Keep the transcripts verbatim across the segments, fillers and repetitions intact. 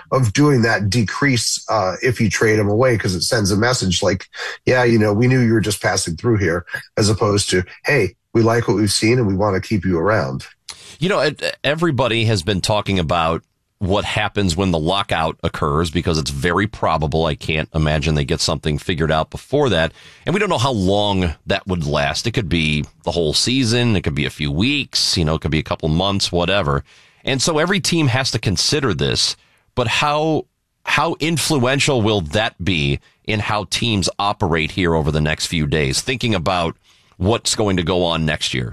of doing that decrease uh, if you trade him away, because it sends a message like, yeah, you know, we knew you were just passing through here, as opposed to, hey, we like what we've seen and we want to keep you around. You know, everybody has been talking about what happens when the lockout occurs, because it's very probable. I can't imagine they get something figured out before that. And we don't know how long that would last. It could be the whole season. It could be a few weeks. You know, it could be a couple months, whatever. And so every team has to consider this. But how how influential will that be in how teams operate here over the next few days, thinking about what's going to go on next year?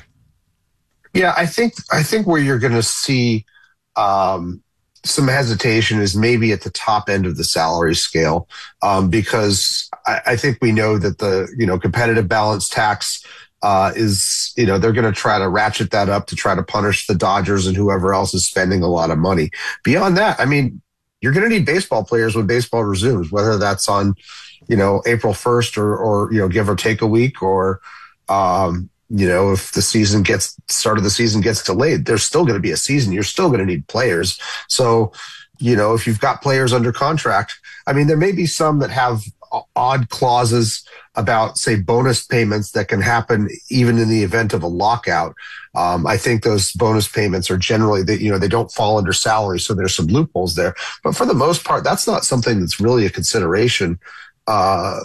Yeah, I think I think where you're going to see um, some hesitation is maybe at the top end of the salary scale, um, because I, I think we know that the you know competitive balance tax uh, is you know they're going to try to ratchet that up to try to punish the Dodgers and whoever else is spending a lot of money. Beyond that, I mean, you're going to need baseball players when baseball resumes, whether that's on you know April first or or you know give or take a week, or um, you know, if the season gets start of the season gets delayed, there's still going to be a season. You're still going to need players. So, you know, if you've got players under contract, I mean, there may be some that have odd clauses about, say, bonus payments that can happen even in the event of a lockout. Um, I think those bonus payments are generally that, you know, they don't fall under salary. So there's some loopholes there. But for the most part, that's not something that's really a consideration. Uh,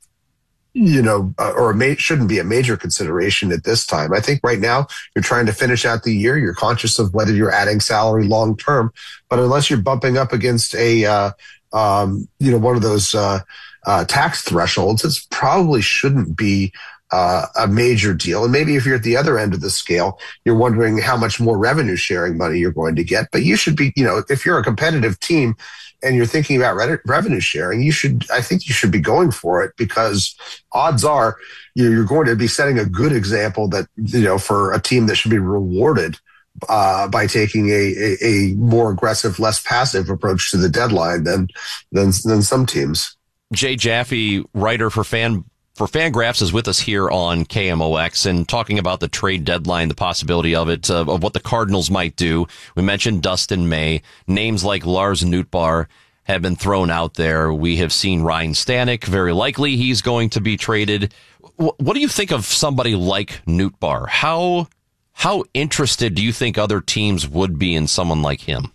you know, uh, or a ma- shouldn't be a major consideration at this time. I think right now you're trying to finish out the year. You're conscious of whether you're adding salary long term, but unless you're bumping up against a, uh, um, you know, one of those uh, uh, tax thresholds, it probably shouldn't be uh, a major deal. And maybe if you're at the other end of the scale, you're wondering how much more revenue sharing money you're going to get. But you should be, you know, if you're a competitive team and you're thinking about re- revenue sharing, you should, I think you should be going for it, because odds are you're going to be setting a good example that, you know, for a team that should be rewarded uh, by taking a, a, a more aggressive, less passive approach to the deadline than, than, than some teams. Jay Jaffe, writer for Fan for Fangraphs, is with us here on K M O X and talking about the trade deadline, the possibility of it, uh, of what the Cardinals might do. We mentioned Dustin May. Names like Lars Nootbaar have been thrown out there. We have seen Ryan Stanek. Very likely he's going to be traded. W- what do you think of somebody like Nootbaar? How, how interested do you think other teams would be in someone like him?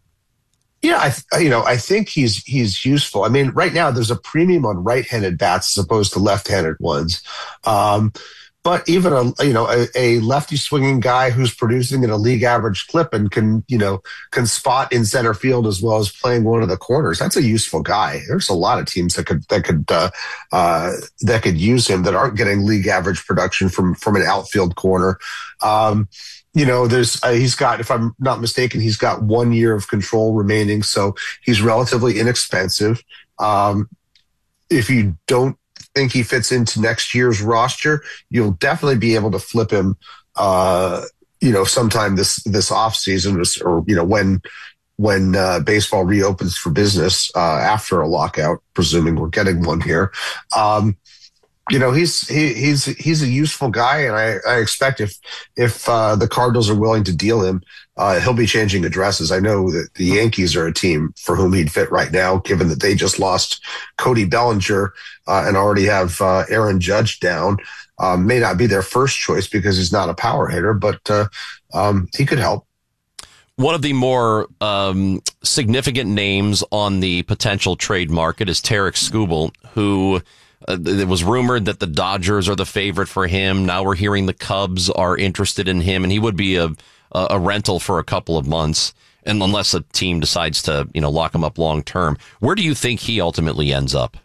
Yeah, I th- you know, I think he's he's useful. I mean, right now there's a premium on right-handed bats as opposed to left-handed ones. Um, but even a you know a, a lefty swinging guy who's producing at a league average clip and can you know can spot in center field as well as playing one of the corners, that's a useful guy. There's a lot of teams that could that could uh, uh, that could use him that aren't getting league average production from from an outfield corner. Um, You know, there's uh, he's got, if I'm not mistaken, he's got one year of control remaining, so he's relatively inexpensive. Um, if you don't think he fits into next year's roster, you'll definitely be able to flip him, uh, you know, sometime this this off season, or you know, when when uh, baseball reopens for business uh, after a lockout, presuming we're getting one here. Um, You know, he's he, he's he's a useful guy, and I, I expect if if uh, the Cardinals are willing to deal him, uh, he'll be changing addresses. I know that the Yankees are a team for whom he'd fit right now, given that they just lost Cody Bellinger uh, and already have uh, Aaron Judge down. Um, may not be their first choice because he's not a power hitter, but uh, um, he could help. One of the more um, significant names on the potential trade market is Tarik Skubal, who uh, it was rumored that the Dodgers are the favorite for him. Now we're hearing the Cubs are interested in him, and he would be a a rental for a couple of months, and unless a team decides to, you know, lock him up long term. Where do you think he ultimately ends up?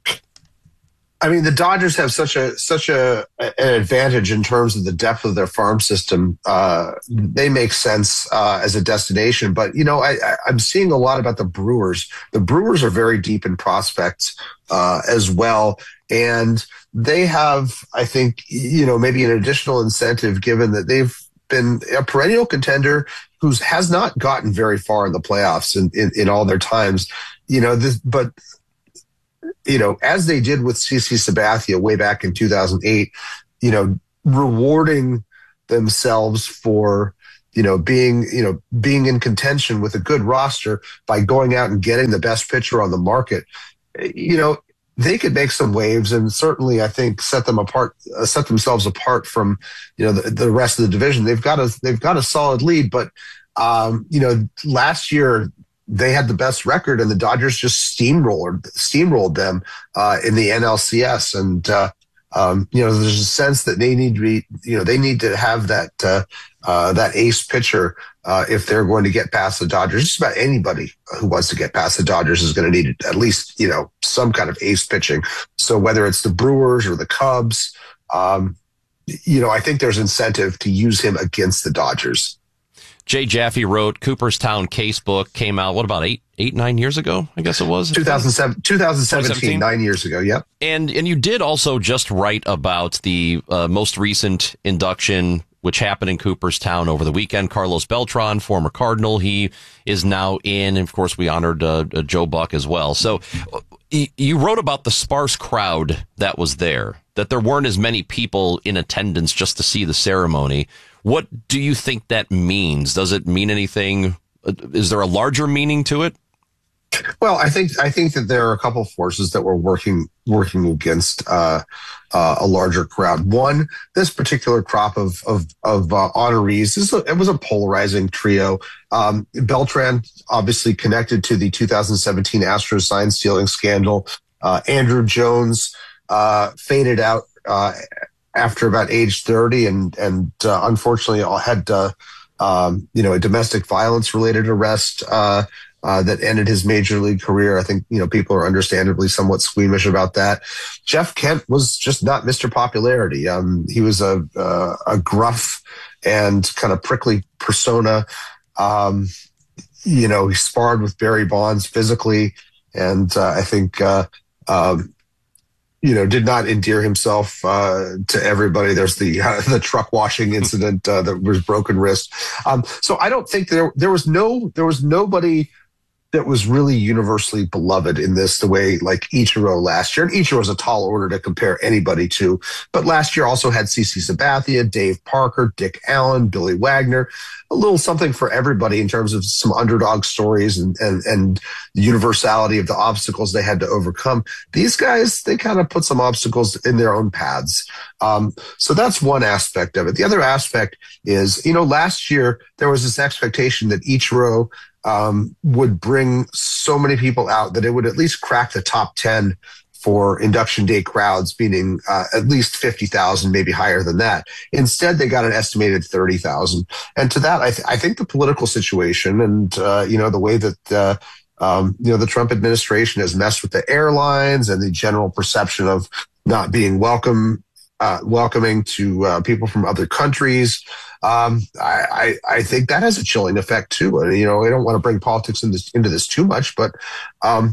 I mean, the Dodgers have such a such a an advantage in terms of the depth of their farm system. Uh, they make sense uh, as a destination, but you know, I, I, I'm seeing a lot about the Brewers. The Brewers are very deep in prospects uh, as well, and they have, I think, you know, maybe an additional incentive given that they've been a perennial contender who has not gotten very far in the playoffs in, in, in all their times. You know, this, but. You know, as they did with CeCe Sabathia way back in two thousand eight, you know, rewarding themselves for, you know, being, you know, being in contention with a good roster by going out and getting the best pitcher on the market, you know, they could make some waves and certainly, I think, set them apart, uh, set themselves apart from, you know, the, the rest of the division. They've got a, they've got a solid lead, but, um, you know, last year they had the best record and the Dodgers just steamrolled, steamrolled them, uh, in the N L C S. And, uh, um, you know, there's a sense that they need to be, you know, they need to have that, uh, uh, that ace pitcher, uh, if they're going to get past the Dodgers. Just about anybody who wants to get past the Dodgers is going to need at least, you know, some kind of ace pitching. So whether it's the Brewers or the Cubs, um, you know, I think there's incentive to use him against the Dodgers. Jay Jaffe wrote Cooperstown Casebook, came out, what, about eight, eight, nine years ago? I guess it was. two thousand seven, twenty seventeen, nine years ago. Yep. And, and you did also just write about the uh, most recent induction, which happened in Cooperstown over the weekend. Carlos Beltran, former Cardinal, he is now in. And of course, we honored uh, uh, Joe Buck as well. So uh, you wrote about the sparse crowd that was there, that there weren't as many people in attendance just to see the ceremony. What do you think that means? Does it mean anything? Is there a larger meaning to it? Well, I think I think that there are a couple of forces that were working working against uh, uh, a larger crowd. One, this particular crop of of, of uh, honorees, this is a, it was a polarizing trio. Um, Beltran, obviously connected to the two thousand seventeen Astros sign stealing scandal. Uh, Andrew Jones uh, faded out uh, after about age thirty, and and uh, unfortunately had uh, um, you know a domestic violence related arrest. Uh, Uh, that ended his major league career. I think, you know, people are understandably somewhat squeamish about that. Jeff Kent was just not Mister Popularity. Um, he was a, uh, a gruff and kind of prickly persona. Um, you know, he sparred with Barry Bonds physically. And, uh, I think, uh, um, you know, did not endear himself, uh, to everybody. There's the, uh, the truck washing incident, uh, that was broken wrist. Um, so I don't think there, there was no, there was nobody that was really universally beloved in this, the way like Ichiro last year. And Ichiro was a tall order to compare anybody to. But last year also had CeCe Sabathia, Dave Parker, Dick Allen, Billy Wagner, a little something for everybody in terms of some underdog stories and, and, and the universality of the obstacles they had to overcome. These guys, they kind of put some obstacles in their own paths. Um, so that's one aspect of it. The other aspect is, you know, last year there was this expectation that Ichiro Um, would bring so many people out that it would at least crack the top ten for induction day crowds, meaning uh, at least fifty thousand, maybe higher than that. Instead, they got an estimated thirty thousand. And to that, I, th- I think the political situation and, uh, you know, the way that, uh, um, you know, the Trump administration has messed with the airlines and the general perception of not being welcome, uh, welcoming to uh, people from other countries. Um, I, I, I think that has a chilling effect too. And, you know, I don't want to bring politics into this, into this too much, but, um,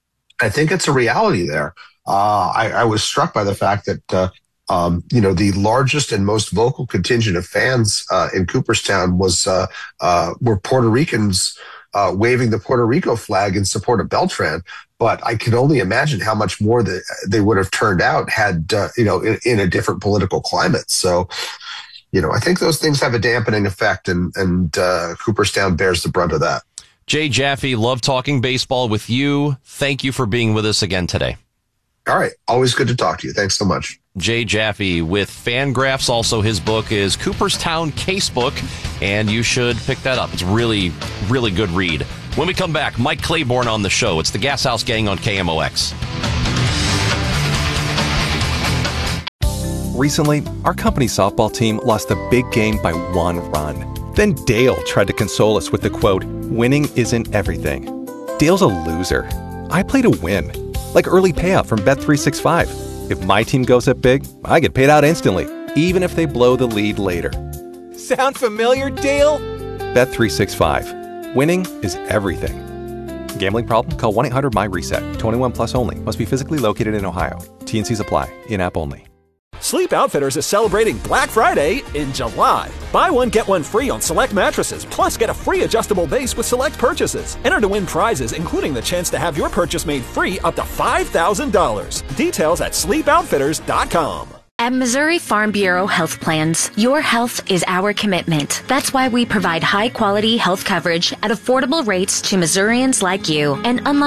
I think it's a reality there. Uh, I, I was struck by the fact that, uh, um, you know, the largest and most vocal contingent of fans, uh, in Cooperstown was, uh, uh, were Puerto Ricans, uh, waving the Puerto Rico flag in support of Beltran. But I can only imagine how much more that they would have turned out had, uh, you know, in, in a different political climate. So, you know, I think those things have a dampening effect, and, and uh, Cooperstown bears the brunt of that. Jay Jaffe, love talking baseball with you. Thank you for being with us again today. All right. Always good to talk to you. Thanks so much. Jay Jaffe with Fangraphs. Also, his book is Cooperstown Casebook, and you should pick that up. It's really, really good read. When we come back, Mike Claiborne on the show. It's the Gas House Gang on K M O X. Recently, our company's softball team lost a big game by one run. Then Dale tried to console us with the quote, "Winning isn't everything." Dale's a loser. I play to win. Like early payout from Bet three sixty-five. If my team goes up big, I get paid out instantly, even if they blow the lead later. Sound familiar, Dale? Bet three sixty-five. Winning is everything. Gambling problem? Call one eight hundred M Y reset. twenty-one plus only. Must be physically located in Ohio. T and C's apply. In-app only. Sleep Outfitters is celebrating Black Friday in July. Buy one, get one free on select mattresses, plus get a free adjustable base with select purchases. Enter to win prizes, including the chance to have your purchase made free up to five thousand dollars. Details at sleep outfitters dot com. At Missouri Farm Bureau Health Plans, your health is our commitment. That's why we provide high-quality health coverage at affordable rates to Missourians like you. And unlike